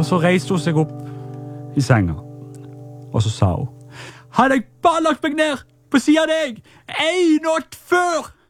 Og så reiste hun seg opp i senga, og så sa hun: hadde jeg bare lagt meg ned på siden av deg 1 natt før,